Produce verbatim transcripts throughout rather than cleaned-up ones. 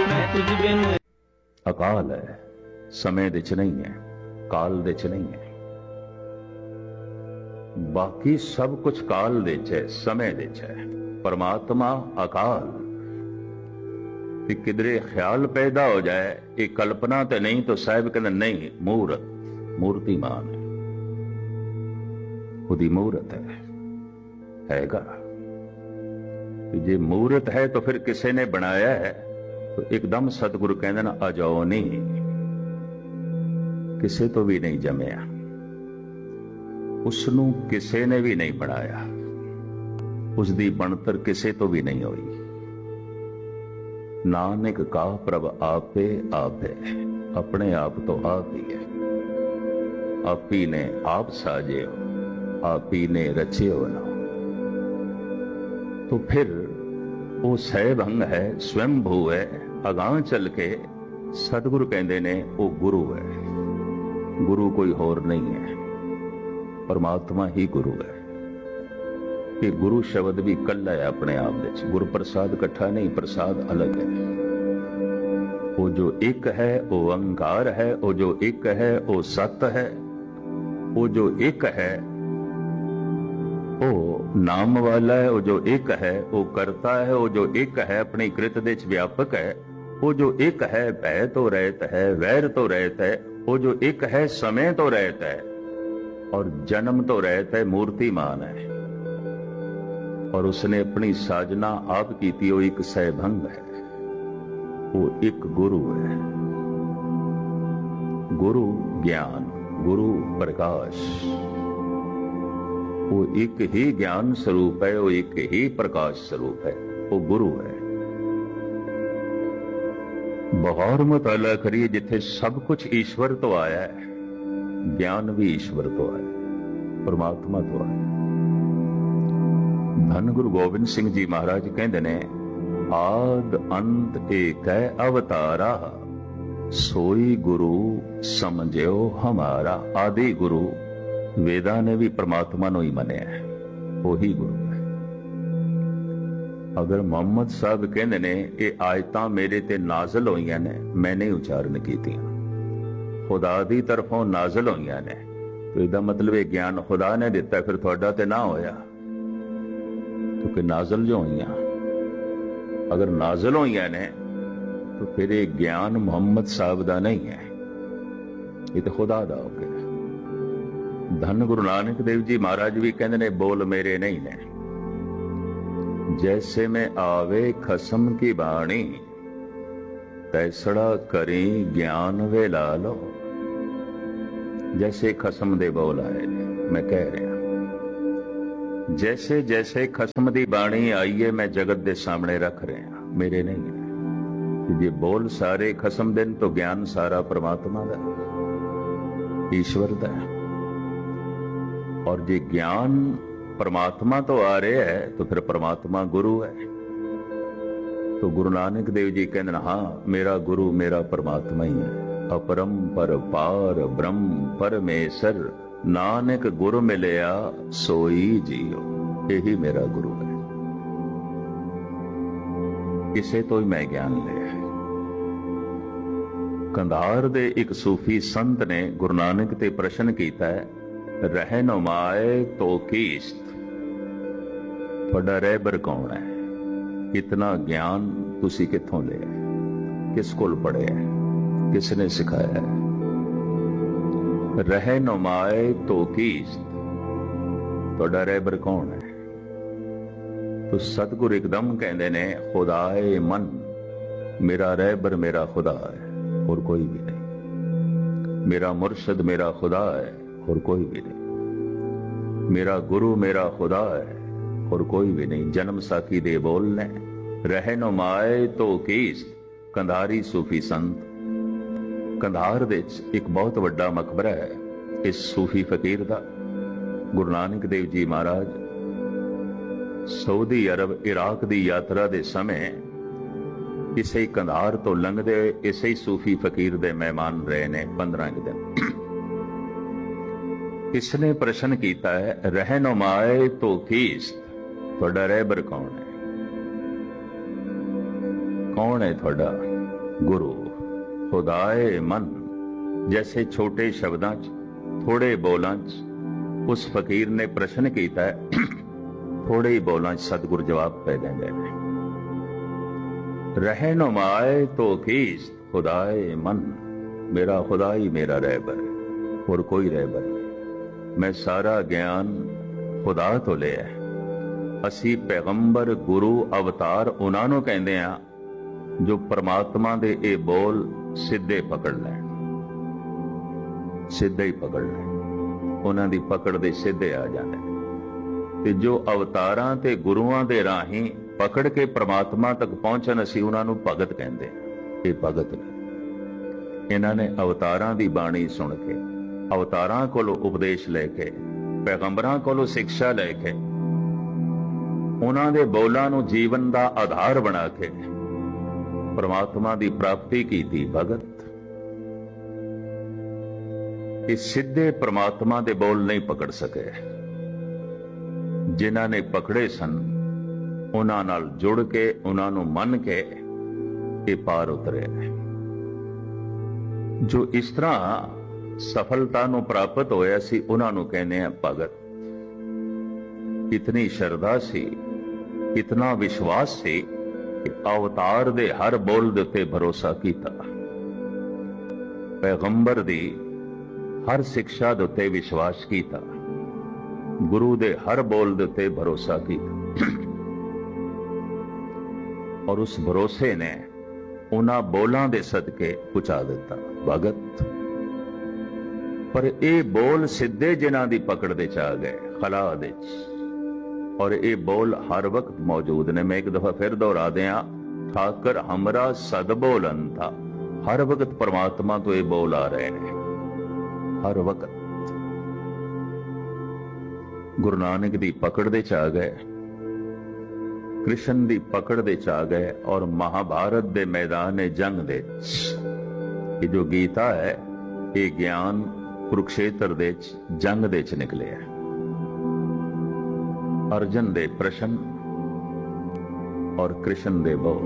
मैं तुझ बिन। अकाल है, समय दे च नहीं है, काल दे च नहीं है। बाकी सब कुछ काल दे च है, समय दे च है। परमात्मा अकाल। कि किधरे ख्याल पैदा हो जाए ये कल्पना तो नहीं, तो साहब कहते नहीं, मूर्त मूर्तिमान है, खुदी मूर्त है हैगा। कि जे मूर्त है तो फिर किसी ने बनाया है, तो एकदम सतगुरु कहते ना अजाओ नहीं, किसी तो भी नहीं जमया, उसनू किसी ने भी नहीं बनाया, उसकी बनतर किसी तो भी नहीं हुई। नानक का प्रभ आपे आप है, अपने आप तो आप ही है। आप ही ने आप साजे हो, आप ही ने रचे हो ना। तो फिर वो सहभंग है, स्वयंभू है, अगां चल के सतगुरु कहते ने वो गुरु है। गुरु कोई होर नहीं है, परमात्मा ही गुरु है। कि गुरु शब्द भी कला है अपने आप में। गुरु प्रसाद इकट्ठा नहीं, प्रसाद अलग है। वो जो एक है वो ओंकार है, वो जो एक है वो सत है, वो जो एक है वो नाम वाला है, वो जो एक है वो करता है, वो जो एक है अपनी कृत दे व्यापक है, वो जो एक है भय तो रहत है, वैर तो रहत है, वो जो एक है समय तो रहत है और जन्म तो रहत है, मूर्तिमान है। और उसने अपनी साजना आप की थी, वो एक सहभंग है, वो एक गुरु है। गुरु ज्ञान, गुरु प्रकाश, वो एक ही ज्ञान स्वरूप है, वो एक ही प्रकाश स्वरूप है, वो गुरु है। बगौर मुताला करिए, जिथे सब कुछ ईश्वर तो आया है, ज्ञान भी ईश्वर तो आया, परमात्मा तो आया। धन गुरु गोबिंद सिंह जी महाराज कहते ने, आद अंत एक है अवतारा, सोई गुरु समझो हमारा। आदि गुरु वेदा ने भी परमात्मा नो ही मनिया है, वही गुरु है। अगर मोहम्मद साहब कहते ने ये आयतां मेरे ते नाजल होईयां ने, मैंने उच्चारण कीतियां, खुदा दी तरफों नाजल होईयां ने, तो इसदा मतलब ये ज्ञान खुदा ने दिता, फिर तुहाडा ते ना होया, क्योंकि नाजल जो होईयां, अगर नाजल होईयां ने तो फिर ये ज्ञान मोहम्मद साहब दा नहीं है, ये तो खुदा दा हो गया। धन गुरु नानक देव जी महाराज भी कहते ने, बोल मेरे नहीं ने, जैसे में आवे खसम की बाणी, तैसड़ा करी ज्ञान वे ला लो। जैसे खसम दे बोल आए मैं कह रहा, जैसे जैसे खसम दी बाणी आई है मैं जगत दे सामने रख रहा, मेरे नहीं है। जे बोल सारे खसम दिन तो ज्ञान सारा परमात्मा दा, ईश्वर दा है। और जे ज्ञान परमात्मा तो आ रहा है तो फिर परमात्मा गुरु है। तो गुरु नानक देव जी कहते हैं, हाँ मेरा गुरु मेरा परमात्मा ही है। अपरम पर पार ब्रह्म परमेश्वर, नानक गुरु मिलया सोई जियो। यही मेरा गुरु है, किसे तो ही मैं ज्ञान लिया है। कंधार दे एक सूफी संत ने गुरु नानक ते प्रश्न किया है, रहनुमाए तो कीस्त, तुहाडा रहबर कौन है? इतना ज्ञान तुसी कित्थों लिया, किस कोल पढ़िया, किसने सिखाया है? रहनुमाए तो कीस्त, तुहाडा रहबर कौन है? तो सतगुरु एकदम कहते ने, खुदाए मन, मेरा रहबर मेरा खुदा है और कोई भी नहीं। मेरा मुर्शद मेरा खुदा है और कोई भी नहीं। मेरा गुरु मेरा खुदा है और कोई भी नहीं। जन्म साखी दे बोलने, रहनुमाए तो कीस्त। कंधारी सूफी संत, कंधार दे एक बहुत वड्डा मकबरा है इस सूफी फकीर दा। गुरु नानक देव जी महाराज सऊदी अरब इराक दी यात्रा दे समय इसे कंधार तो लंघदे इसे सूफी फकीर दे मेहमान रहे ने पंद्रह दिन। इसने प्रश्न किया है, रहनुमाए तो कीस्त, तुहाडा रहबर कौन है? कौन है तुहाडा? गुरु खुदाए मन। जैसे छोटे शब्दां च, थोड़े बोलां च उस फकीर ने प्रश्न किया है, थोड़े ही बोलां च सतगुरु जवाब पै देंदे ने। रहनुमाए तो कीस खुदाए मन। मेरा खुदा ही मेरा रहबर है और कोई रहबर नहीं। मैं सारा ज्ञान खुदा तो लिया है। असी पैगंबर गुरु अवतार उन्हां नूं कहंदे आ जो परमात्मा दे ए बोल सिद्धे पकड़ लैण, सिद्धे ही पकड़ लैण, उन्हां दी पकड़ दे सिद्धे आ जांदे ने। ते जो अवतारां ते गुरुआं दे राहीं पकड़ के परमात्मा तक पहुंचण, असी उन्हां नूं भगत कहंदे आ। ये भगत ने, इन्हां ने अवतारां दी बाणी सुन के, अवतारां कोलों उपदेश लैके, पैगंबरां कोलों शिक्षा लैके, उन्हां दे बोलां नूं जीवन दा आधार बना के परमात्मा दी प्राप्ति की थी। भगत इस सीधे परमात्मा दे बोल नहीं पकड़ सके। जिन्हां ने पकड़े सन उन्हां नाल जुड़ के, उन्हां नूं मन के ये पार उतरे। जो इस तरह सफलता नूं प्राप्त होया सी, उन्हां नूं कहने आ भगत। इतनी श्रद्धा सी, इतना विश्वास सी कि अवतार दे हर बोल दे उत्ते भरोसा कीता, पैगंबर दी हर शिक्षा दे उत्ते विश्वास कीता, गुरु दे हर बोल दे उत्ते भरोसा कीता। और उस भरोसे ने उन्हां बोलां दे सदके पहुंचा दिता। भगत पर ये बोल सिद्धे जिन्हां दी पकड़ दे च आ गए, खला दे च। और ये बोल हर वक्त मौजूद ने। मैं एक दफा फिर दोहरा दिया, ठाकर हमरा सद बोलन था। हर वक्त परमात्मा तो ये बोल आ रहे हैं, हर वक्त। गुरु नानक दी पकड़ दे च आ गए, कृष्ण दी पकड़ दे च आ गए, और महाभारत दे मैदान जंग दे ये जो गीता है, ये ज्ञान कुरुक्षेत्र दे जंग दे च निकले है। अर्जन दे प्रश्न और कृष्ण दे बोल,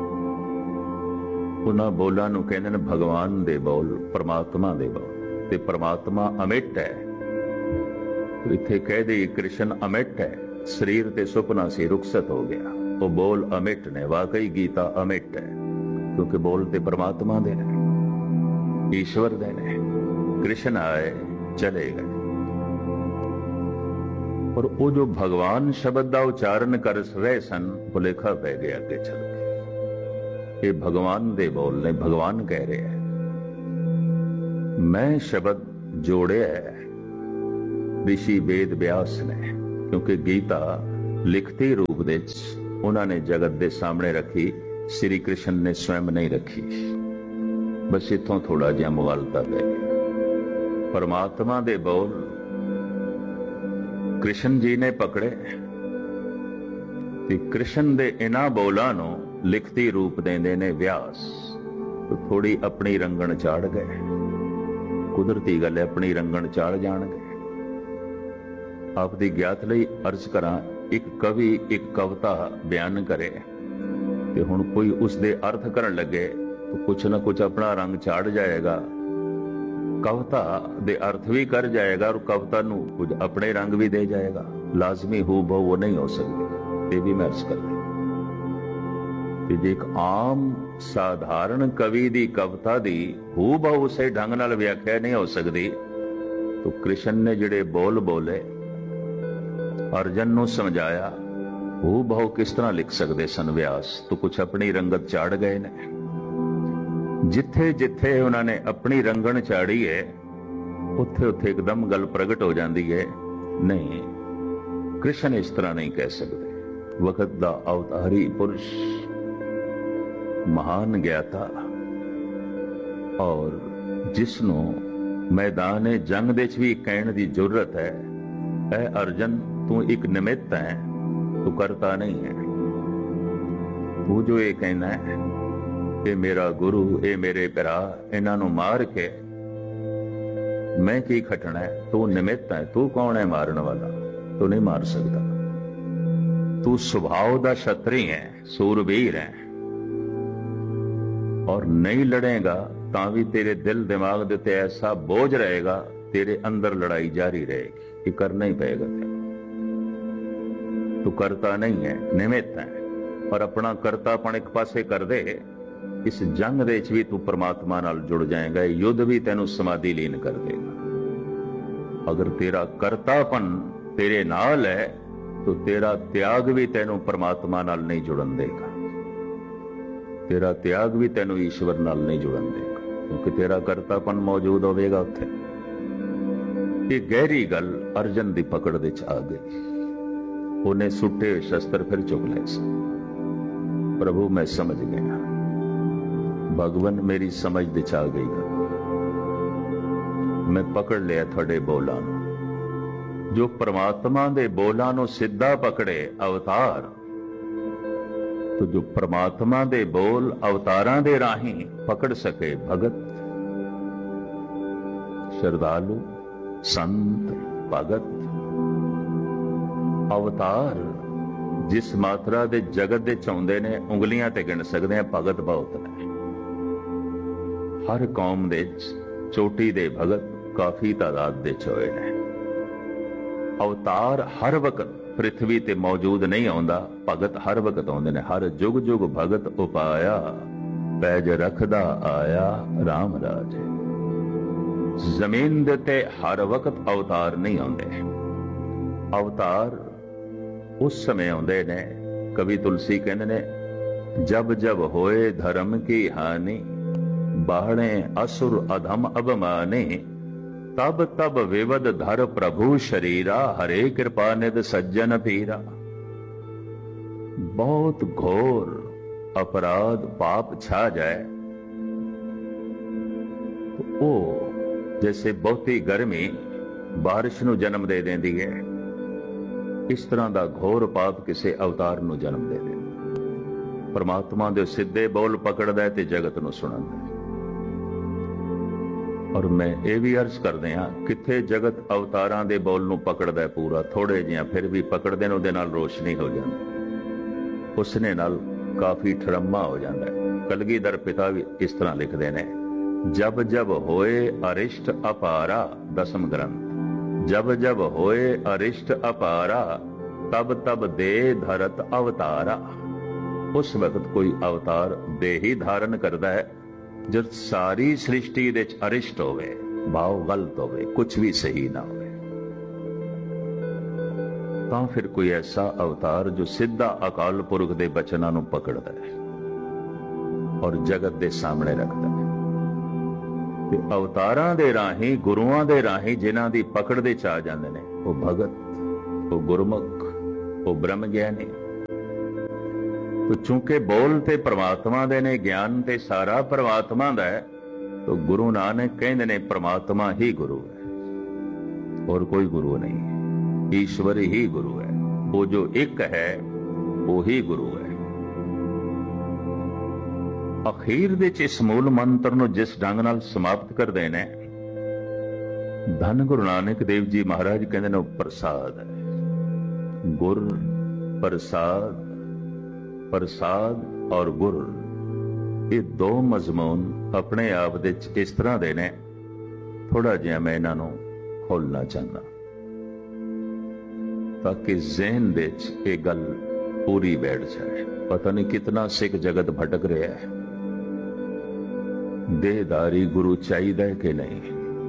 उन्हां बोलां नूं कहंदे ने भगवान दे बोल, परमात्मा दे बोल। ते परमात्मा अमिट है, तो इत्थे कह दे कृष्ण अमिट है। शरीर ते सुपना सी रुखसत हो गया, वो बोल अमिट ने। वाकई गीता अमिट है, क्योंकि बोल ते परमात्मा दे ने, ईश्वर दे ने। कृष्ण आए चले गए, और वो जो भगवान शब्द का उच्चारण कर रहे सन, भुलेखा पै गया अगे चल के। ये भगवान दे बोल ने, भगवान कह रहे हैं। मैं शब्द जोड़े है ऋषि वेद व्यास ने, क्योंकि गीता लिखती रूप दे उन्होंने जगत के सामने रखी, श्री कृष्ण ने स्वयं नहीं रखी। बस इतों थोड़ा जिहा मुगालता पै गया। परमात्मा दे बोल कृष्ण जी ने पकड़े, कि कृष्ण दे इन्हां बोलां नूं लिखती रूप देंदे ने व्यास। तो थोड़ी अपनी रंगण चाड़ गए, कुदरती गल है, अपनी रंगण चाड़ जाणगे। आप दी ज्ञात लई अर्ज करां, एक कवि एक कविता बयान करे ते हुण कोई उसदे अर्थ करन लगे तो कुछ ना कुछ अपना रंग चाड़ जाएगा, कविता दे अर्थ भी कर जाएगा, और कविता नूं कुछ अपने रंग भी दे जाएगा। लाजमी हू बहु वो नहीं हो सकती, ये भी मैं अर्ज कर दी। एक आम साधारण कवि दी कविता दी हू बहु उसे ढंग नाल व्याख्या नहीं हो सकती। तो कृष्ण ने जिहड़े बोल बोले, अर्जन नूं समझाया, हू बहु किस तरह लिख सकते सन व्यास? तो कुछ अपनी रंगत चाड़ गए ने। जिथे जिथे उन्होंने अपनी रंगण चाड़ी है, उत्थे उत्थे एकदम गल प्रगट हो जाती है। नहीं, कृष्ण इस तरह नहीं कह सकते। वक्त दा अवतारी पुरुष, महान ज्ञाता, और जिसनों मैदान जंग दे च भी कहण दी जरूरत है, ऐ अर्जन तू एक निमित्त है, तू करता नहीं है। तू जो ये कहना है, ये मेरा गुरु, ये मेरे भरा, इन्हां नूं मार के मैं की खटना है? तू निमित्त है। तू कौन है मारन वाला? तू नहीं मार सकता। तू सुभाव दा क्षत्रिय है, सूरवीर है, और नहीं लड़ेगा ਤਾਂ ਵੀ तेरे दिल दिमाग ਦੇ ਉੱਤੇ ऐसा बोझ रहेगा, तेरे अंदर लड़ाई जारी रहेगी कि करना ही पएगा तेरे। तू करता नहीं है, निमित्त है। पर अपना करतापन एक पासे कर दे, इस जंग ਦੇ ਵਿੱਚ ਵੀ तू परमात्मा ਨਾਲ जुड़ जाएगा। युद्ध भी ਤੈਨੂੰ समाधि लीन कर देगा। अगर तेरा करतापन तेरे नाल है तो तेरा त्याग भी ਤੈਨੂੰ परमात्मा ਨਾਲ नहीं जुड़न देगा। तेरा त्याग भी ਤੈਨੂੰ ईश्वर ਨਾਲ नहीं जुड़न देगा, क्योंकि तेरा करतापन मौजूद होवेगा उत्थे। ये गहरी गल अर्जन की पकड़ दे च आ गई। उन्हें सुटे शस्त्र फिर चुक ले। प्रभु मैं समझ गया, भगवान मेरी समझ दे च आ गई गल। मैं पकड़ लिया थोड़े बोलां नूं। जो परमात्मा दे बोलां नूं सिद्धा पकड़े अवतार, तो जो परमात्मा दे बोल अवतारां दे राही पकड़ सके भगत, श्रद्धालु, संत, भगत, अवतार जिस मात्रा दे जगत दे चाहुंदे ने उंगलियां ते गिण सकदे हैं, भगत बहुत ने। हर कौम दे चोटी दे भगत काफी तादाद दे होए ने। अवतार हर वक्त पृथ्वी ते मौजूद नहीं आउंदा, भगत हर वक्त आउंदे ने। हर जुग जुग भगत उपाया, पैज रखदा आया राम राज। जमीन दे ते हर वक्त अवतार नहीं आउंदे। अवतार उस समय आउंदे ने, कवि तुलसी कहंदे ने, जब जब होए धर्म की हानि, बाहणे असुर अधम अभिमानी, तब तब विवद धर प्रभु शरीरा, हरे कृपा निध सज्जन पीरा। बहुत घोर अपराध पाप छा जाए तो वो जैसे बहुती गर्मी बारिश नूं जन्म दे देंदी है, इस तरह का घोर पाप किसी अवतार नूं जन्म दे दे। परमात्मा दे सिद्धे बोल पकड़दा है ते जगत नूं सुणांदा है। और मैं ये भी अर्ज करदे हां, किथे जगत अवतारां दे बोल नूं पकड़दा है पूरा, थोड़े जिहा फिर भी पकड़दे ने उहदे नाल रोशनी हो जांदी, उसने नाल काफी ठरम्मा हो जांदा है। कलगीधर पिता भी इस तरह लिखदे ने, जब जब होए अरिष्ट अपारा, दसम ग्रंथ, जब जब होए अरिष्ट अपारा, तब तब दे धरत अवतारा। उस वक्त कोई अवतार दे ही धारण करदा है जब सारी सृष्टि दे च अरिष्ट होवे, भाव गलत होवे, कुछ भी सही ना होवे, तां फिर कोई ऐसा अवतार जो सीधा अकाल पुरख दे बचनां नूं पकड़दा है और जगत दे सामने रखदा है। ते अवतारां दे राही, गुरुआं दे राही जिन्हां दी पकड़ दे च आ जांदे ने, वो भगत, वो गुरमुख, वो ब्रह्म ज्ञानी। तो चूंकि बोल ते परमात्मा दे ने, ज्ञान ते सारा परमात्मा दा है, तो गुरु नानक कहंदे ने परमात्मा ही गुरु है और कोई गुरु नहीं, ईश्वर ही गुरु है। वो जो एक है वो ही गुरु है। अखीर दे च इस मूल मंत्र नूं जिस ढंग नाल समाप्त करदे ने, धन गुरु नानक देव जी महाराज कहंदे ने प्रसाद है। गुर प्रसाद, प्रसाद और गुर, ये दो मजमून अपने आप दे इस तरह दे ने, थोड़ा जिहा मैं इन्हां नूं खोलना चाहना ताकि ज़हन दे ये गल पूरी बैठ जाए। पता नहीं कितना सिख जगत भटक रहा है। देहधारी गुरु चाहिए कि नहीं?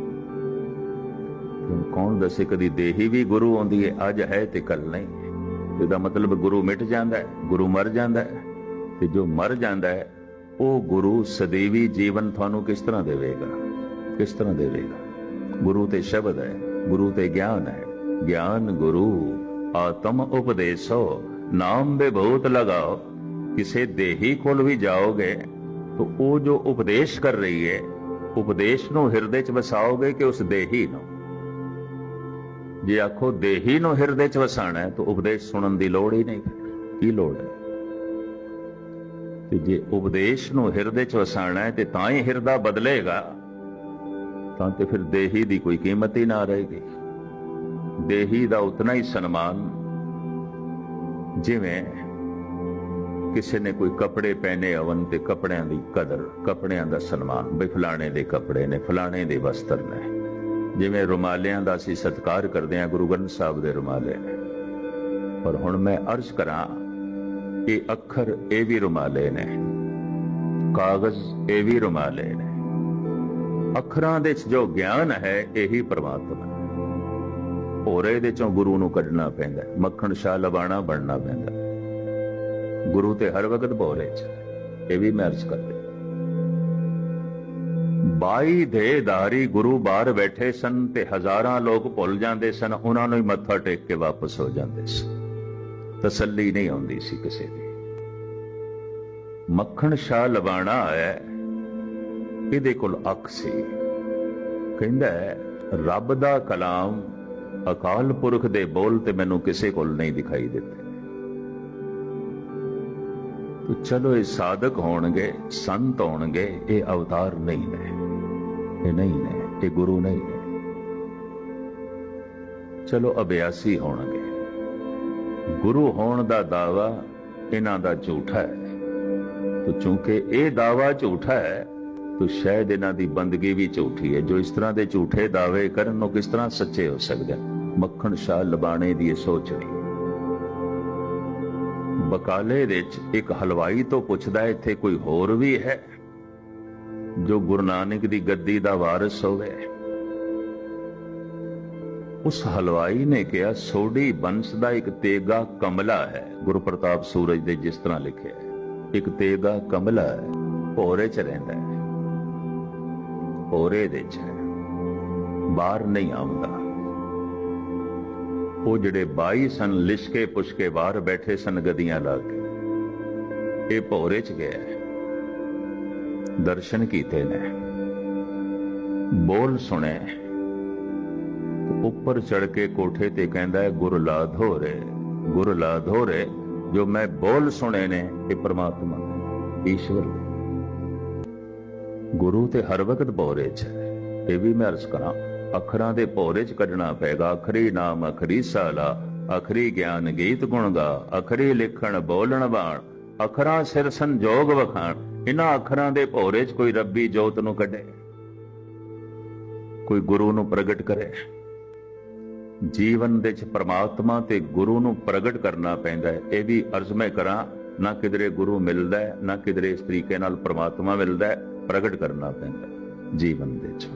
कौन दसे कदी देही भी गुरु आउंदी है, अज है ते कल नहीं। ਇਹਦਾ मतलब गुरु मिट जाता है, गुरु मर जाता है। ਤੇ जो मर जाता है वो गुरु सदैवी जीवन थानू किस तरह देवेगा? किस तरह देवेगा? गुरु ते शब्द है, गुरु ते ज्ञान है। ज्ञान गुरु आत्म उपदेशो, नाम बेभूत लगाओ। किसे देही कोल भी जाओगे तो वो जो उपदेश कर रही है, उपदेश नू हिरदे च वसाओगे कि उस देही नू? जे आखो देही नू हिरदे च वसाना है तो उपदेश सुनन दी लोड़ ही नहीं, की लोड़ है? ते जे उपदेश नू हिरदे च वसाना है ते तां ही हिरदा बदलेगा, तां ते फिर देही दी कोई कीमत ही ना रहेगी। देही दा उतना ही सन्मान जिवें ਕਿਸੇ ਨੇ ਕੋਈ ਕੱਪੜੇ ਪਹਿਨੇ ਅਵਨ ਤੇ ਕੱਪੜਿਆਂ ਦੀ ਕਦਰ, ਕੱਪੜਿਆਂ ਦਾ ਸਨਮਾਨ, ਬਈ ਫਲਾਣੇ ਦੇ ਕੱਪੜੇ ਨੇ, ਫਲਾਣੇ ਦੇ ਵਸਤਰ ਨੇ। ਜਿਵੇਂ ਰੁਮਾਲਿਆਂ ਦਾ ਅਸੀਂ ਸਤਿਕਾਰ ਕਰਦੇ ਹਾਂ, ਗੁਰੂ ਗ੍ਰੰਥ ਸਾਹਿਬ ਦੇ ਰੁਮਾਲੇ ਨੇ। ਪਰ ਹੁਣ ਮੈਂ ਅਰਜ਼ ਕਰਾਂ, ਇਹ ਅੱਖਰ ਇਹ ਵੀ ਰੁਮਾਲੇ ਨੇ, ਕਾਗਜ਼ ਇਹ ਵੀ ਰੁਮਾਲੇ ਨੇ। ਅੱਖਰਾਂ ਦੇ ਚ ਜੋ ਗਿਆਨ ਹੈ ਇਹੀ ਪ੍ਰਮਾਤਮਾ। ਭੋਰੇ ਦੇ ਚੋਂ ਗੁਰੂ ਨੂੰ ਕੱਢਣਾ ਪੈਂਦਾ, ਮੱਖਣ ਸ਼ਾਹ ਲਬਾਣਾ ਬਣਨਾ ਪੈਂਦਾ। ਗੁਰੂ ਤੇ ਹਰ ਵਕਤ ਭੋਰੇ ਚ, ਇਹ ਵੀ ਮੈਂ ਅਰਜ਼ ਕਰਦੇ। ਬਾਈ ਦੇ ਧਾਰੀ ਗੁਰੂ ਬਾਹਰ ਬੈਠੇ ਸਨ ਤੇ ਹਜ਼ਾਰਾਂ ਲੋਕ ਭੁੱਲ ਜਾਂਦੇ ਸਨ, ਉਹਨਾਂ ਨੂੰ ਹੀ ਮੱਥਾ ਟੇਕ ਕੇ ਵਾਪਸ ਹੋ ਜਾਂਦੇ ਸਨ। ਤਸੱਲੀ ਨਹੀਂ ਆਉਂਦੀ ਸੀ ਕਿਸੇ ਦੀ। ਮੱਖਣ ਸ਼ਾਹ ਲਬਾਣਾ ਹੈ, ਇਹਦੇ ਕੋਲ ਅੱਖ ਸੀ। ਕਹਿੰਦਾ ਰੱਬ ਦਾ ਕਲਾਮ, ਅਕਾਲ ਪੁਰਖ ਦੇ ਬੋਲ ਤੇ ਮੈਨੂੰ ਕਿਸੇ ਕੋਲ ਨਹੀਂ ਦਿਖਾਈ ਦਿੱਤੇ। ਤੋ ਚਲੋ ਇਹ ਸਾਧਕ ਹੋਣਗੇ, ਸੰਤ ਹੋਣਗੇ, ਇਹ ਅਵਤਾਰ ਨਹੀਂ ਨੇ, ਇਹ ਨਹੀਂ ਨੇ, ਇਹ ਗੁਰੂ ਨਹੀਂ ਨੇ। ਚਲੋ ਅਭਿਆਸੀ ਹੋਣਗੇ। ਗੁਰੂ ਹੋਣ ਦਾ ਦਾਵਾ ਇਹਨਾਂ ਦਾ ਝੂਠਾ ਹੈ। ਤੋ ਚੂੰਕਿ ਇਹ ਦਾਵਾ ਝੂਠਾ ਹੈ, ਤੋ ਸ਼ਾਇਦ ਇਹਨਾਂ ਦੀ ਬੰਦਗੀ ਵੀ ਝੂਠੀ ਹੈ। ਜੋ ਇਸ ਤਰ੍ਹਾਂ ਦੇ ਝੂਠੇ ਦਾਅਵੇ ਕਰਨ, ਉਹ ਕਿਸ ਤਰ੍ਹਾਂ ਸੱਚੇ ਹੋ ਸਕਦੇ? ਮੱਖਣ ਸ਼ਾਹ ਲਬਾਣੇ ਦੀ ਇਹ ਸੋਚ ਨਹੀਂ। ਬਕਾਲੇ ਵਿੱਚ ਇੱਕ ਹਲਵਾਈ ਤੋਂ ਪੁੱਛਦਾ, ਇੱਥੇ ਕੋਈ ਹੋਰ ਵੀ ਹੈ ਜੋ ਗੁਰੂ ਨਾਨਕ ਦੀ ਗੱਦੀ ਦਾ ਵਾਰਿਸ ਹੋਵੇ? ਉਸ ਹਲਵਾਈ ਨੇ ਕਿਹਾ, ਸੋਢੀ ਬੰਸ ਦਾ ਇੱਕ ਤੇਗਾ ਕਮਲਾ ਹੈ। ਗੁਰੂ ਪ੍ਰਤਾਪ ਸੂਰਜ ਦੇ ਜਿਸ ਤਰ੍ਹਾਂ ਲਿਖਿਆ ਹੈ, ਇੱਕ ਤੇਗਾ ਕਮਲਾ ਹੈ, ਭੋਰੇ ਚ ਰਹਿੰਦਾ ਹੈ, ਭੋਰੇ ਦੇ ਚ ਹੈ, ਬਾਹਰ ਨਹੀਂ ਆਉਂਦਾ। ਉਹ ਜਿਹੜੇ ਬਾਈ ਸਨ, ਲਿਸ਼ਕੇ ਪੁਸ਼ਕੇ ਬਾਹਰ ਬੈਠੇ ਸਨ ਗਦੀਆਂ ਲਾ ਕੇ, ਇਹ ਭੋਰੇ ਚ ਗਿਆ, ਦਰਸ਼ਨ ਕੀਤੇ ਨੇ, ਬੋਲ ਸੁਣੇ। ਉੱਪਰ ਚੜ ਕੇ ਕੋਠੇ ਤੇ ਕਹਿੰਦਾ, ਗੁਰ ਲਾਧੋ ਰੇ, ਗੁਰ ਲਾਧੋ ਰੇ, ਜੋ ਮੈਂ ਬੋਲ ਸੁਣੇ ਨੇ ਇਹ ਪ੍ਰਮਾਤਮਾ ਈਸ਼ਵਰ ਨੇ। ਗੁਰੂ ਤੇ ਹਰ ਵਕਤ ਭੋਰੇ ਚ ਹੈ। ਇਹ ਵੀ ਮੈਂ ਅਰਜ਼ ਕਰਾਂ, ਅੱਖਰਾਂ ਦੇ ਭੋਰੇ ਚ ਕੱਢਣਾ ਪਏਗਾ। ਅਖਰੀ ਨਾਮ ਅਖਰੀ ਸਾਲਾ, ਅਖਰੀ ਗਿਆਨ ਗੀਤ ਗੁਣ ਗਾ, ਅਖਰੀ ਲਿਖਣ ਬੋਲਣ ਬਾਣ, ਅੱਖਰਾਂ ਸਿਰ ਸੰਜੋਗ ਵਖਾਣ। ਇਹਨਾਂ ਅੱਖਰਾਂ ਦੇ ਭੋਰੇ ਚ ਕੋਈ ਰੱਬੀ ਜੋਤ ਨੂੰ ਕੱਢੇ, ਕੋਈ ਗੁਰੂ ਨੂੰ ਪ੍ਰਗਟ ਕਰੇ। ਜੀਵਨ ਦੇ ਚ ਪ੍ਰਮਾਤਮਾ ਤੇ ਗੁਰੂ ਨੂੰ ਪ੍ਰਗਟ ਕਰਨਾ ਪੈਂਦਾ ਹੈ। ਇਹ ਵੀ ਅਰਜ਼ ਮੈਂ ਕਰਾਂ, ਨਾ ਕਿਧਰੇ ਗੁਰੂ ਮਿਲਦਾ ਹੈ, ਨਾ ਕਿਧਰੇ ਇਸ ਤਰੀਕੇ ਨਾਲ ਪ੍ਰਮਾਤਮਾ ਮਿਲਦਾ ਹੈ। ਪ੍ਰਗਟ ਕਰਨਾ ਪੈਂਦਾ ਜੀਵਨ ਦੇ ਚ।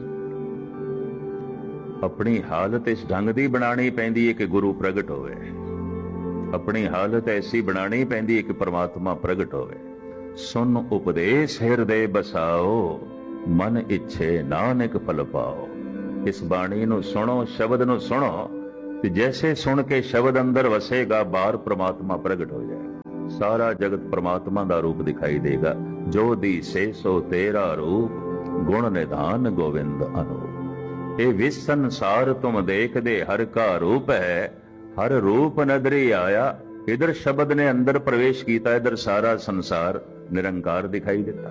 ਆਪਣੀ ਹਾਲਤ ਇਸ ਢੰਗ ਦੀ ਬਣਾਣੀ ਪੈਂਦੀ ਹੈ ਕਿ ਗੁਰੂ ਪ੍ਰਗਟ ਹੋਵੇ। ਆਪਣੀ ਹਾਲਤ ਐਸੀ ਬਣਾਣੀ ਪੈਂਦੀ ਹੈ ਕਿ ਪ੍ਰਮਾਤਮਾ ਪ੍ਰਗਟ ਹੋਵੇ। ਸੁਨ ਉਪਦੇਸ਼ ਹਿਰਦੇ ਬਸਾਓ, ਮਨ ਇੱਛੇ ਨਾਨਕ ਫਲ ਪਾਓ। ਇਸ ਬਾਣੀ ਨੂੰ ਸੁਣੋ, ਸ਼ਬਦ ਨੂੰ ਸੁਣੋ, ਤੇ ਜੈਸੇ ਸੁਣ ਕੇ ਸ਼ਬਦ ਅੰਦਰ ਵਸੇਗਾ, ਬਾਹਰ ਪ੍ਰਮਾਤਮਾ ਪ੍ਰਗਟ ਹੋ ਜਾਏਗਾ। ਸਾਰਾ ਜਗਤ ਪ੍ਰਮਾਤਮਾ ਦਾ ਰੂਪ ਦਿਖਾਈ ਦੇਗਾ। ਜੋ ਦੀ ਸੇ ਸੋ ਤੇਰਾ ਰੂਪ, ਗੁਣ ਨਿਧਾਨ ਗੋਵਿੰਦ ਅਨੂਪ। ਇਹ ਵਿਸ ਸੰਸਾਰ ਤੁਮ ਦੇਖਦੇ, ਹਰ ਕਾ ਰੂਪ ਹੈ, ਹਰ ਰੂਪ ਨਦਰੀ ਆਇਆ। ਇਧਰ ਸ਼ਬਦ ਨੇ ਅੰਦਰ ਪ੍ਰਵੇਸ਼ ਕੀਤਾ, ਇਧਰ ਸਾਰਾ ਸੰਸਾਰ ਨਿਰੰਕਾਰ ਦਿਖਾਈ ਦਿੱਤਾ।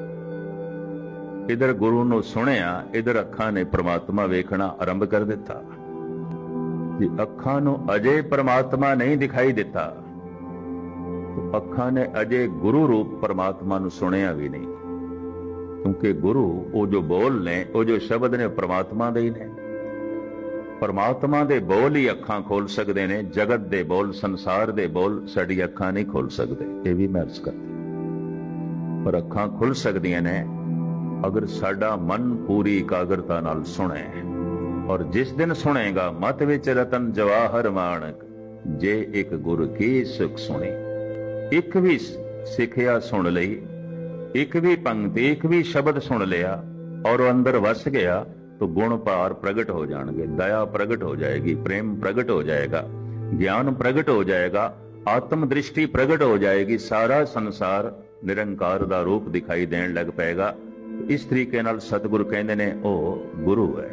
ਇਧਰ ਗੁਰੂ ਨੂੰ ਸੁਣਿਆ, ਇਧਰ ਅੱਖਾਂ ਨੇ ਪ੍ਰਮਾਤਮਾ ਵੇਖਣਾ ਆਰੰਭ ਕਰ ਦਿੱਤਾ। ਜੇ ਅੱਖਾਂ ਨੂੰ ਅਜੇ ਪ੍ਰਮਾਤਮਾ ਨਹੀਂ ਦਿਖਾਈ ਦਿੱਤਾ, ਅੱਖਾਂ ਨੇ ਅਜੇ ਗੁਰੂ ਰੂਪ ਪ੍ਰਮਾਤਮਾ ਨੂੰ ਸੁਣਿਆ ਵੀ ਨਹੀਂ। ਕਿਉਂਕਿ ਗੁਰੂ ਉਹ ਜੋ ਬੋਲ ਨੇ, ਉਹ ਜੋ ਸ਼ਬਦ ਨੇ, ਪ੍ਰਮਾਤਮਾ ਦੇ ਹੀ ਨੇ। ਪ੍ਰਮਾਤਮਾ ਦੇ ਬੋਲ ਹੀ ਅੱਖਾਂ ਖੋਲ ਸਕਦੇ ਨੇ। ਜਗਤ ਦੇ ਬੋਲ, ਸੰਸਾਰ ਦੇ ਬੋਲ ਸਾਡੀ ਅੱਖਾਂ ਨਹੀਂ ਖੋਲ ਸਕਦੇ। ਇਹ ਵੀ ਮੈਂ ਅਰਜ਼ ਕਰਦਾ। ਪਰ ਅੱਖਾਂ ਖੁੱਲ ਸਕਦੀਆਂ ਨੇ ਅਗਰ ਸਾਡਾ ਮਨ ਪੂਰੀ ਇਕਾਗਰਤਾ ਨਾਲ ਸੁਣੇ। ਔਰ ਜਿਸ ਦਿਨ ਸੁਣੇਗਾ, ਮਤ ਵਿੱਚ ਰਤਨ ਜਵਾਹਰ ਮਾਣਕ, ਜੇ ਇੱਕ ਗੁਰ ਕੀ ਸੁਖ ਸੁਣੀ। ਇੱਕ ਵੀ ਸਿੱਖਿਆ ਸੁਣ ਲਈ, ਇੱਕ ਵੀ ਪੰਕਤੀ, ਇੱਕ ਵੀ ਸ਼ਬਦ ਸੁਣ ਲਿਆ ਔਰ ਉਹ ਅੰਦਰ ਵਸ ਗਿਆ, तो गुण भार प्रगट हो जाएंगे, दया प्रगट हो जाएगी, प्रेम प्रगट हो जाएगा, ज्ञान प्रगट हो जाएगा, आत्म दृष्टि प्रगट हो जाएगी। सारा संसार निरंकार दा रूप दिखाई देन लग पेगा। इस तरीके नाल सतगुरु कहंदे ने ओ गुरु है।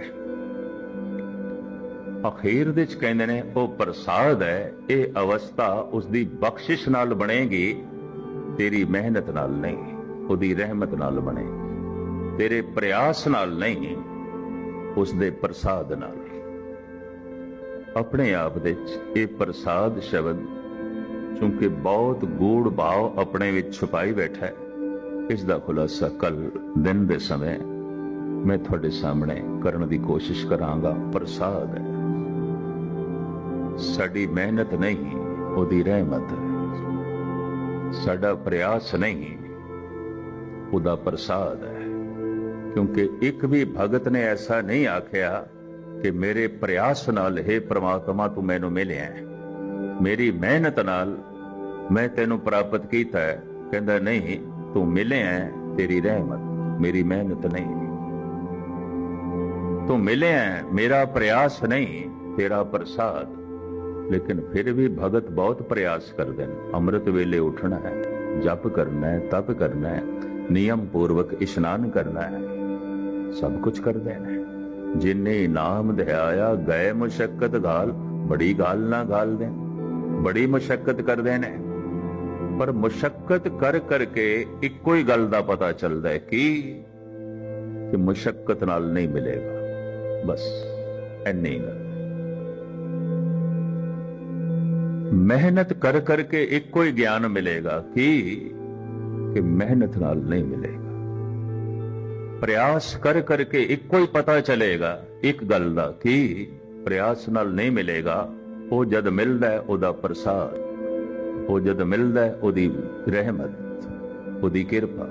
अखीर दे च कहंदे ने ओ प्रसाद है। ये अवस्था उसदी बख्शिश नाल बनेगी, तेरी मेहनत नाल नहीं, उदी रहमत नाल बनेगी, तेरे प्रयास नाल नहीं, उसदे प्रसाद नाल। अपने आप दे च ये प्रसाद शब्द चूंकि बहुत गूढ़ भाव अपने विच छुपाई बैठा है, इसका खुलासा कल दिन दे समय मैं थोड़े सामने करने की कोशिश करांगा। प्रसाद है, साडी मेहनत नहीं, उहदी रहमत है। साडा प्रयास नहीं, उहदा प्रसाद है। क्योंकि एक भी भगत ने ऐसा नहीं आख्या कि मेरे प्रयास नाल हे परमात्मा तू मैनू मिलिया है, मेरी मेहनत नाल मैं तेनू प्राप्त कीता है। कहंदा नहीं, तू मिले है, तेरी रहमत, मेरी मेहनत नहीं। तू मिले है, मेरा प्रयास नहीं, तेरा प्रसाद। लेकिन फिर भी भगत बहुत प्रयास करते हैं। अमृत वेले उठना है, जप करना है, तप करना है, नियम पूर्वक इशनान करना है, सब कुछ करते हैं। जिन्हें नाम ध्याया गए मुशक्कत गाल, बड़ी गाल ना गाल दे, बड़ी मुशक्कत कर देने। पर मुशक्कत कर करके इको ही गल दा पता चलता है कि, कि मुशक्कत नाल नहीं मिलेगा। बस इन्नी गल। मेहनत कर करके इको ही ज्ञान मिलेगा कि, कि मेहनत नाल नहीं मिलेगा। प्रयास कर करके इको ही पता चलेगा एक गल दा कि प्रयास नाल नहीं मिलेगा। वो जद मिलदा है ओदा प्रसाद, वो जद मिलदा है ओदी रहमत, ओदी किरपा।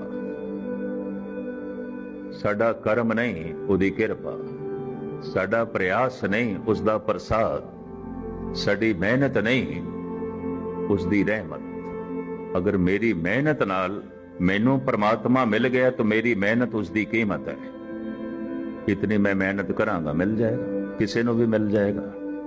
साडा कर्म नहीं, ओदी किरपा। साडा प्रयास नहीं, उसदा प्रसाद। साडी मेहनत नहीं, उसदी रहमत। अगर मेरी मेहनत नाल मैनू परमात्मा मिल गया तो मेरी मेहनत उसदी कीमत है। इतनी मैं मेहनत करांगा, मिल जाएगा, किसी को भी मिल जाएगा।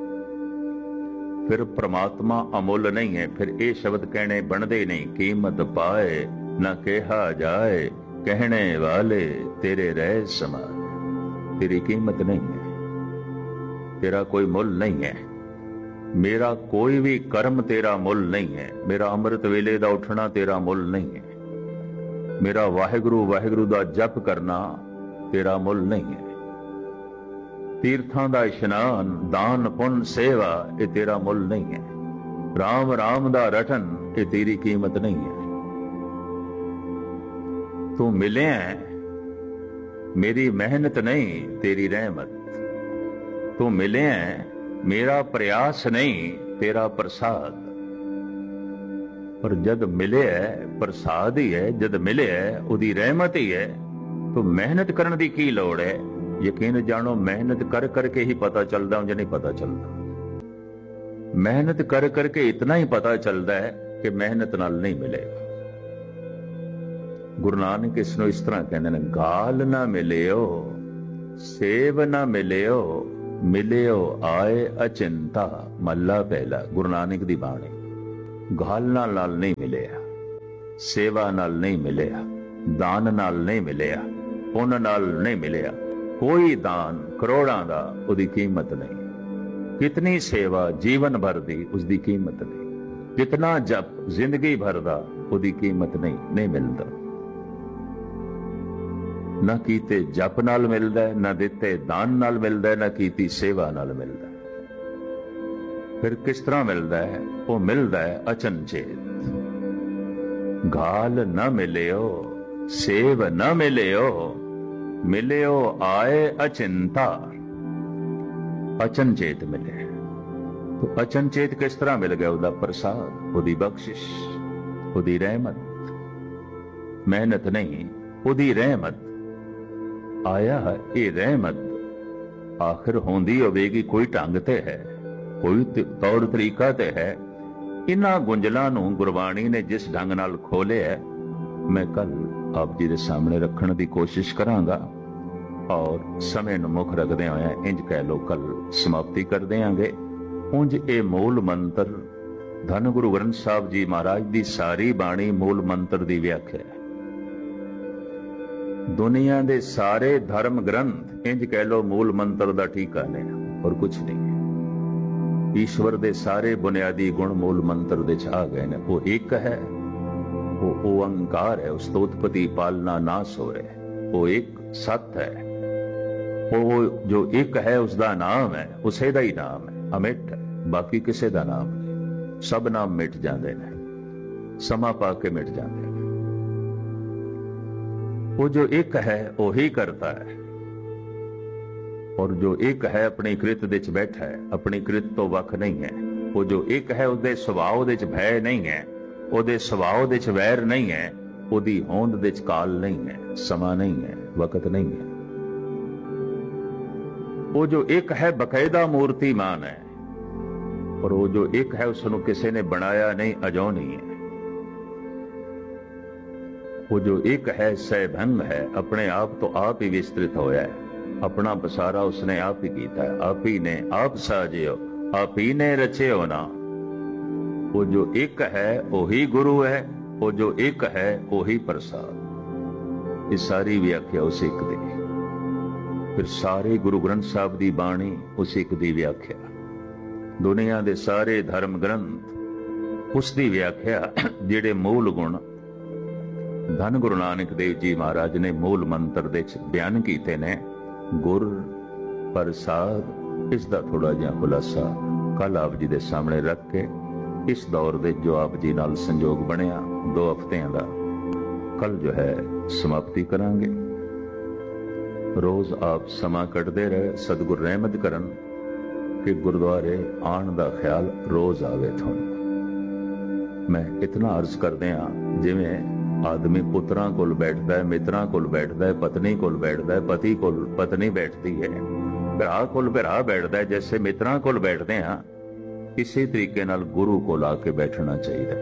फिर परमात्मा अमुल नहीं है। फिर ये शब्द कहने बनते नहीं, कीमत पाए ना कहा जाए, कहने वाले तेरे रह समान। तेरी कीमत नहीं है, तेरा कोई मुल नहीं है, मेरा कोई भी कर्म तेरा मुल नहीं है। मेरा अमृत वेले दा उठना तेरा मुल नहीं है, मेरा वाहिगुरु वाहिगुरु दा जप करना तेरा मुल नहीं है, तीर्थां दा इशनान, दान पुण्य सेवा ये तेरा मुल नहीं है, राम राम दा रटन ये तेरी कीमत नहीं है। तू मिले है, मेरी मेहनत नहीं, तेरी रहमत। तू मिले है, मेरा प्रयास नहीं, तेरा प्रसाद। पर जद मिले है प्रसाद ही है, जद मिले है उदी रहमत ही है, तो मेहनत करने की की लोड़ है। यकीन जानो मेहनत कर करके ही पता चलता, मुझे नहीं पता चलता। मेहनत कर करके इतना ही पता चलता है कि मेहनत नाल नहीं मिलेगा। गुरु नानक इसनों इस तरह कहते हैं, गाल ना मिलियो सेव ना मिलियो, मिलियो आए अचिंता। मल्ला पहला गुरु नानक दी बाणी। गाल नाल नाल नहीं मिलिया, सेवा नाल नहीं मिलिया, दान नाल नहीं मिलिया, पुण्य नाल नहीं मिलिया। कोई दान करोड़ां दा उदी कीमत नहीं, कितनी सेवा जीवन भर दी उसदी कीमत नहीं, कितना जप जिंदगी भर दा उदी कीमत नहीं, नहीं मिलता। ना कीते जप नाल मिलदा है, ना दिते दान नाल मिलदा है, ना कीती सेवा नाल मिलदा है। फिर किस तरह मिलता है? वो मिलता है अचनचेत। गाल न मिलियो सेव न मिलियो, मिलियो आए अचिंता। अचनचेत मिले तो अचनचेत किस तरह मिल गया? उदा प्रसाद, उदी बख्शिश, उदी रहमत। मेहनत नहीं, उदी रहमत। आया ये रहमत आखिर होंदी होवेगी कोई ढंग ते है, कोई तौर तरीका ते है। इन्हां गुंजलां नूं गुरबाणी ने जिस ढंग नाल खोले है, मैं कल आप जी दे सामने रखने की कोशिश करांगा। और समय नूं मुख रखदे होए इंज कह लो कल समाप्ति कर देंगे। उंज ये मूल मंत्र धन गुरु ग्रंथ साहब जी महाराज दी सारी बाणी मूल मंत्र दी व्याख्या है। दुनिया दे सारे धर्म ग्रंथ इंज कह लो मूल मंत्र दा टीका ने, और कुछ नहीं। ईश्वर दे सारे बुनियादी गुण मूल मंत्र दे आ गए ने। वो एक है, वो ओंकार है, उस उत्पत्ति पालना नाश हो रहे। वो एक सत है, वो जो एक है उसका नाम है, उसे दा ही नाम है, अमिट है, बाकी किसे दा नाम नहीं। सब नाम मिट जाते हैं, समा पा के मिट जाते हैं। वो जो एक है वही करता है, और जो एक है अपनी कृत दे च बैठा है, अपनी कृत तो वख नहीं है। वो जो एक है उसके सुभाव दे च भय नहीं है, ਉਹਦੇ ਸੁਭਾਅ ਦੇ ਚ ਵੈਰ ਨਹੀਂ ਹੈ, ਉਹਦੀ ਹੋਂਦ ਦੇ ਚ ਕਾਲ ਨਹੀਂ ਹੈ, ਸਮਾਂ ਨਹੀਂ ਹੈ, ਵਕਤ ਨਹੀਂ ਹੈ। ਉਹ ਜੋ ਇੱਕ ਹੈ ਬਕਾਇਦਾ ਮੂਰਤੀਮਾਨ ਹੈ, और वो जो एक है उसनों किसी ने बनाया नहीं, अजो नहीं है। वो जो एक है सहभंग है, अपने आप तो आप ही विस्तृत होया है, अपना पसारा उसने आप ही कीता है, आप ही ने आप साजियो, आप ही ने रचे हो ना। वो जो एक है वही गुरु है, वो जो एक है वही प्रसाद। ये सारी व्याख्या उस एक दी, फिर सारे गुरु ग्रंथ साहब दी बाणी उस एक दी व्याख्या, दुनिया दे सारे धर्म ग्रंथ उसकी व्याख्या, जिहड़े मूल गुण धन गुरु नानक देव जी महाराज ने मूल मंत्र दे बयान कीते ने। गुर प्रसाद, इसका थोड़ा जिहा खुलासा कल आप जी दे सामने रख के इस दौर दे जो आप जी नाल संजोग बनिया दो हफ्तियां दा, कल जो है समाप्ति करांगे। रोज आप समा कटदे रहे, सतगुर रहमत करन कि गुरुद्वारे आन दा ख्याल रोज आवे तुहानू। मैं इतना अर्ज कर दिया, जिवें आदमी पुत्रां कोल बैठदा है, मित्रां कोल बैठदा है, पत्नी कोल बैठदा है, पति कोल पत्नी बैठती है, भरा कोल भरा बैठदा है, जैसे मित्रां कोल बैठदे हां, इसी तरीके नाल गुरु कोल आके बैठना चाहिए।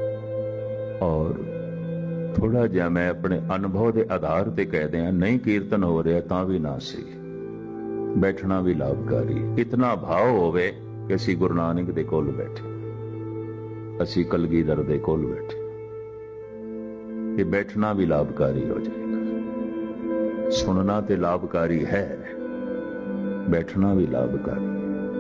और थोड़ा जिहा मैं अपने अनुभव के आधार ते कह दिया, नहीं कीर्तन हो रहा तां भी ना सी, बैठना भी लाभकारी। इतना भाव होवे कि असी गुरु नानक दे कोल बैठे, असी कलगीधर दे कोल बैठे, ये बैठना भी लाभकारी हो जाएगा। सुनना तो लाभकारी है, बैठना भी लाभकारी,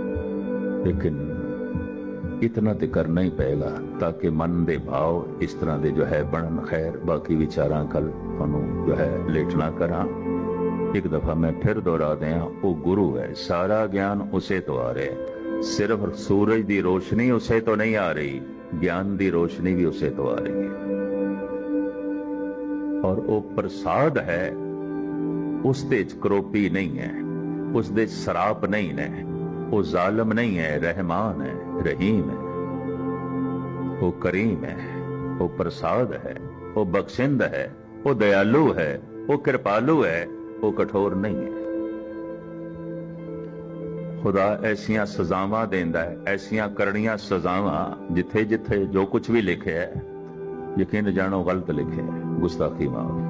लेकिन इतना तो करना ही पएगा ताकि मन दे भाव इस तरह दे जो है बनन। खैर, बाकी विचारां कल तुहानू जो है लेटना करा। एक दफा मैं फिर दोहरा दिया, वो गुरु है, सारा ज्ञान उसे तो आ रहा है, सिर्फ सूरज की रोशनी उसे तो नहीं आ रही, ज्ञान की रोशनी भी उसे तो आ रही है। और वो प्रसाद है, उस दे च करोपी नहीं है, उस दे च सराप नहीं है, वो जालिम नहीं है, रहमान है, रहीम है, वो करीम है, वो प्रसाद है, वो बख्शिंद है, वो दयालु है, वो कृपालु है, वो कठोर नहीं है। खुदा ऐसियां सजावां देंदा है, ऐसियां करनियां सजावां, जिथे जिथे जो कुछ भी लिखे है यकीन जानो गलत लिखे है, गुस्ताखी माफ।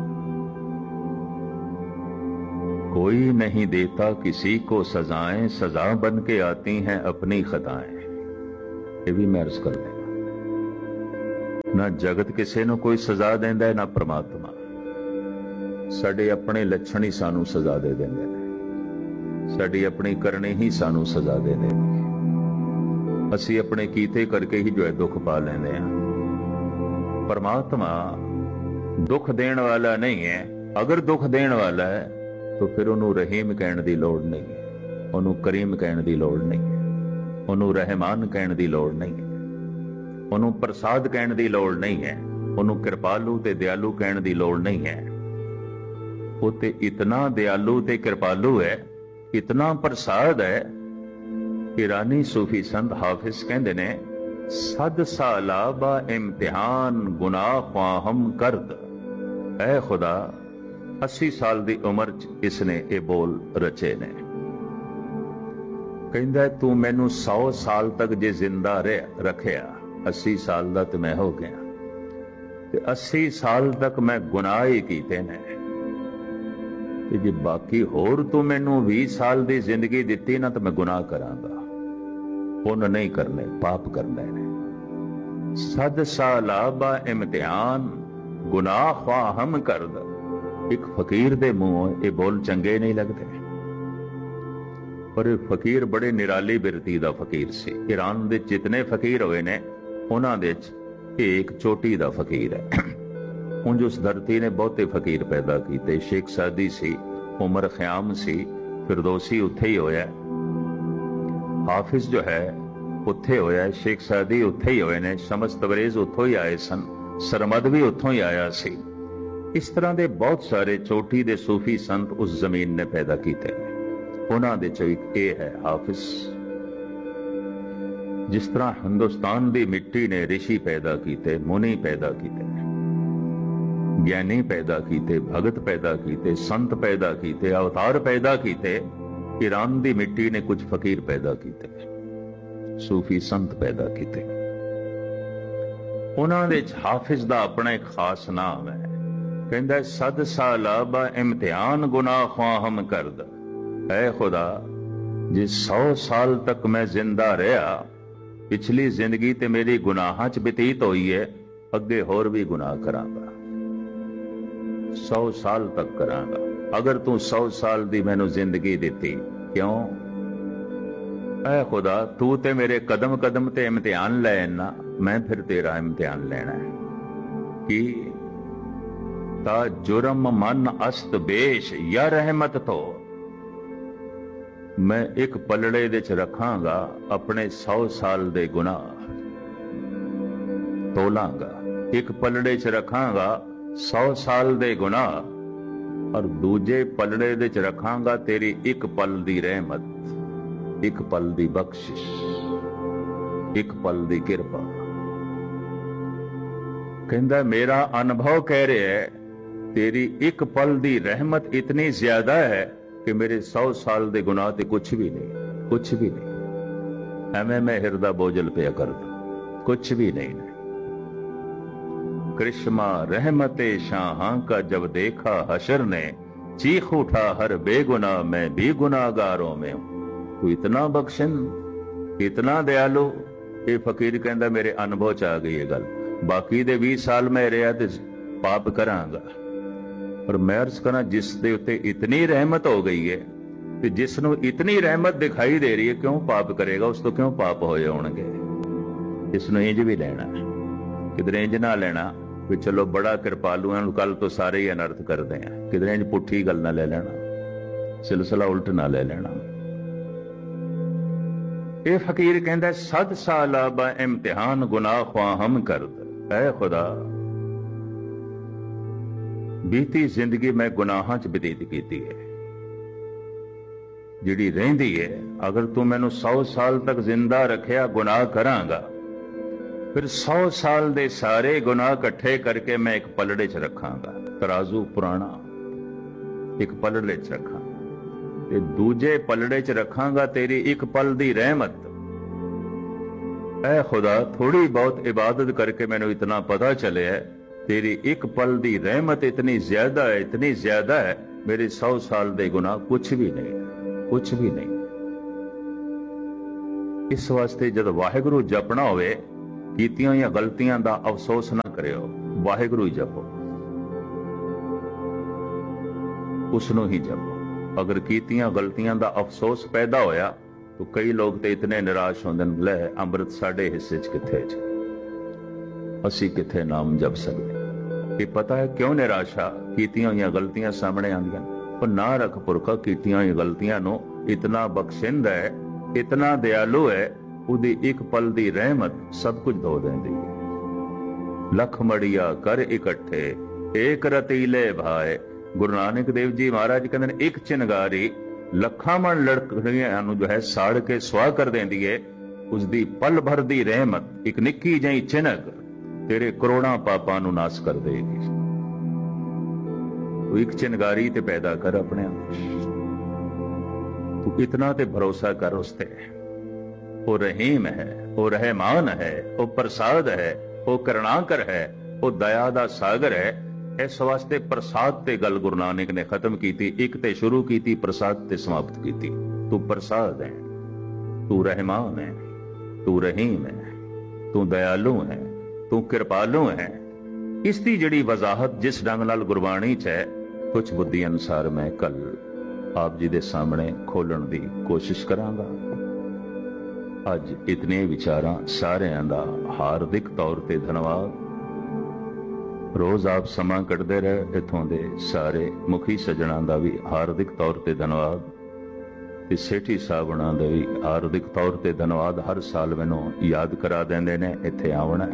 कोई नहीं देता किसी को सजाएं, सजा बन के आती हैं अपनी खताएं। ये भी मैं अर्ज कर देना, ना जगत किसी नूं कोई सजा देंदा है, ना परमात्मा। साडे अपने लक्षण ही सानू सजा दे देंगे ने, साडी अपनी करनी ही सानू सजा दे देंगे, असी अपने कीते करके ही जो है दुख पा लेंदे हां। परमात्मा दुख देण वाला नहीं है। अगर दुख देण वाला है तो फिर उन्होंने रहीम कहने की लोड़ नहीं है, उन्होंने करीम कहने की लोड़ नहीं है, उन्होंने रहमान कहने की लोड़ नहीं है, उन्होंने प्रसाद कहने की लोड़ नहीं है, उन्होंने कृपालु ते दयालु कहने की लोड़ नहीं है। वो ते इतना दयालु ते कृपालु है, इतना प्रसाद है, ईरानी सूफी संत हाफिज कहते ने, सद साला बा इम्तिहान गुनाह ख्वाहम करद। ऐ खुदा, अस्सी साल की उम्र च इसने ये बोल रचे ने। कहंदा तू मैनू सौ साल तक जे जिंदा रह रखिया, अस्सी साल दा ते मैं हो गया, ते अस्सी साल तक मैं गुनाह ही कीते ने, ते जे बाकी होर तू मैनू बीस साल की जिंदगी दिती ना, तो मैं गुनाह करांगा। पुण्य नहीं करने, पाप करने ने। सद साला बा इम्तिहान गुनाह ख्वाहम करद। एक फकीर दे मुंह ये बोल चंगे नहीं लगते, पर फकीर बड़े निराली बिरती दा फकीर सी। ईरान दे जितने फकीर होए ने, उन्हां दे च एक चोटी दा फकीर है। उंज उस धरती ने बहुते फकीर पैदा किए। शेख सादी सी, उमर ख्याम सी, फिरदौसी उत्थे ही होया। हाफिज जो है उत्थे होया, शेख सादी उत्थे ही होए ने, शमस तबरेज उत्थों ही आए सन, सरमद भी उत्थों ही आया सी। इस तरह के बहुत सारे चोटी दे सूफी संत उस जमीन ने पैदा किए। उन्हां दे चों एक ये है हाफिज। जिस तरह हिंदुस्तान की मिट्टी ने ऋषि पैदा किए, मुनि पैदा किए, ज्ञानी पैदा किए, भगत पैदा किए, संत पैदा किए, अवतार पैदा किए, ईरान की मिट्टी ने कुछ फकीर पैदा किए, सूफी संत पैदा किए। उन्हां दे हाफिज दा अपना एक खास नाम है। कहंदा सद साला बा इम्तिहान गुनाह ख्वाहम करद। ऐ खुदा, जिस सौ साल तक मैं जिंदा रहा, पिछली जिंदगी ते मेरी गुनाहां च बतीत होई है, अगे होर भी गुनाह करांगा, सौ साल तक करांगा। अगर तू सौ साल दी मैनू जिंदगी दिती, क्यों? ऐ खुदा, तू ते मेरे कदम कदम ते इम्तिहान लेना, मैं फिर तेरा इम्तिहान लेना है। कि ता जुर्म मन अस्त बेश या रहमत तो, मैं एक पलड़े दे च रखांगा अपने सौ साल दे गुनाह, तोलांगा। एक पलड़े च रखांगा सौ साल दे गुनाह, और दूजे पलड़े दे च रखांगा तेरी एक पल दी रहमत, एक पल दी बख्शिश, एक पल दी किरपा। कहंदा मेरा अनुभव कह रहा है, तेरी एक पल दी रहमत इतनी ज्यादा है कि मेरे सौ साल दे गुनाह ते कुछ भी नहीं, कुछ भी नहीं। एवं मैं हिरदा बोझल पे कर दूं, कुछ भी नहीं। कृष्मा रहमते शाहां का जब देखा हशर ने, चीख उठा हर बेगुनाह मैं भी गुनाहगारों में हूं। तू इतना बख्शन, इतना दयालु। ये फकीर कहंदा मेरे अनुभव च आ गई है गल। बाकी दे बीस साल मैं रहा ते पाप करांगा, पर मैं अर्ज करा जिस दे उत्ते इतनी रहमत हो गई है, ते जिसनों इतनी रहमत दिखाई दे रही है, क्यों पाप करेगा? उस तो क्यों पाप होए होणगे? इसनों इंज भी लेना, किधरे इंज ना लेना भी चलो बड़ा कृपालू है, कल तो सारे ही अनर्थ करते हैं। किधरे इंज पुठी गल ना ले लेना, सिलसिला उल्ट ना ले लेना। ये फकीर कहता सद साला बा इम्तिहान गुनाह ख्वाहम करद। ऐ खुदा, बीती जिंदगी मैं गुनाहां च बतीत कीती है, जिहड़ी रहिंदी है, अगर तू मैनू सौ साल तक जिंदा रखिया गुनाह करांगा, फिर सौ साल दे सारे गुनाह इकट्ठे करके मैं एक पलड़े च रखांगा। तराजू पुराना एक पलड़े च रखा, ते दूजे पलड़े च रखांगा तेरी एक पल दी रहमत। ऐ खुदा, थोड़ी बहुत इबादत करके मैनू इतना पता चले है, तेरी एक पल दी रहमत इतनी ज्यादा है, इतनी ज्यादा है, मेरे सौ साल दे गुनाह कुछ भी नहीं, कुछ भी नहीं। इस वास्ते जब वाहिगुरू जपना होवे, कीतियां या गलतियां दा अफसोस ना करियो, वाहिगुरू ही जपो, उसनों ही जपो। अगर कीतियां गलतियां दा अफसोस पैदा होया तो कई लोग तो इतने निराश होंदे ने, लै अमृत साडे हिस्से च किथे च, असी किथे नाम जप सकते। ये पता है क्यों निराशा? कीतियां हुई गलतियां सामने आंदियां। पर ना रख पुरखा कीतियां हुई गलतियां नो इतना बख्शिंद है, इतना दयालु है, उदी एक पल दी रहमत सब कुछ धो देंदी है। लख मड़िया कर इकट्ठे एक रतीले भाए। गुरु नानक देव जी महाराज कहते हैं एक चिनगारी लखां मन लड़कियां नूं जो है साड़ के सुआह कर देंदी है। उसदी पल भर दी रहमत एक निक्की जही चिनक तेरे करोड़ां पापां नूं नाश कर देगी। तू एक चिनगारी ते पैदा कर अपने आप, तू इतना ते भरोसा कर उसते। वो रहीम है, वो रहमान है, वो प्रसाद है, वो करुणाकर है, वो दया दा सागर है। इस वास्ते प्रसाद ते गल गुरु नानक ने खत्म की थी। एक ते शुरू की थी, प्रसाद ते समाप्त की थी। तू प्रसाद है, तू रहमान है, तू रहीम है, तू दयालु है, तू कृपालु है। इसकी जिहड़ी वजाहत जिस ढंग नाल गुरबाणी च है, कुछ बुद्धि अनुसार मैं कल आप जी दे सामने खोलण दी कोशिश करांगा। अज इतने विचारां सारिआं दा हार्दिक तौर ते धन्नवाद। रोज आप समा कढ़दे रहे, इत्थों दे सारे मुखी सज्जणां दा भी हार्दिक तौर ते धन्नवाद। ਤੇ ਸੇਠੀ ਸਾਹਿਬਾਨਾਂ ਦੇ ਵੀ ਆਰਥਿਕ ਤੌਰ ਤੇ ਧੰਨਵਾਦ। ਹਰ ਸਾਲ ਮੈਨੂੰ ਯਾਦ ਕਰਾ ਦਿੰਦੇ ਨੇ ਇੱਥੇ ਆਉਣਾ,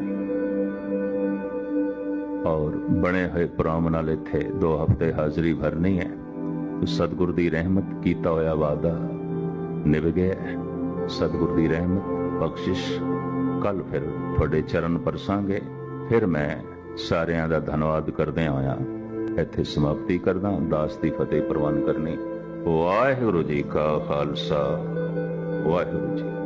ਔਰ ਬਣੇ ਹੋਏ ਪ੍ਰੋਗਰਾਮ ਨਾਲ ਇੱਥੇ ਦੋ ਹਫ਼ਤੇ ਹਾਜ਼ਰੀ ਭਰਨੀ ਹੈ। ਸਤਿਗੁਰ ਦੀ ਰਹਿਮਤ ਕੀਤਾ ਹੋਇਆ ਵਾਅਦਾ ਨਿਭ ਗਿਆ। ਸਤਿਗੁਰ ਦੀ ਰਹਿਮਤ ਬਖਸ਼ਿਸ਼ ਕੱਲ ਫਿਰ ਤੁਹਾਡੇ ਚਰਨ ਪਰਸਾਂਗੇ। ਫਿਰ ਮੈਂ ਸਾਰਿਆਂ ਦਾ ਧੰਨਵਾਦ ਕਰਦੇ ਹੋਇਆ ਇੱਥੇ ਸਮਾਪਤੀ ਕਰਦਾ। ਦਾਸ ਦੀ ਫਤਿਹ ਪ੍ਰਵਾਨ ਕਰਨੀ। ਵਾਹਿਗੁਰੂ ਜੀ ਕਾ ਖਾਲਸਾ, ਵਾਹਿਗੁਰੂ ਜੀ।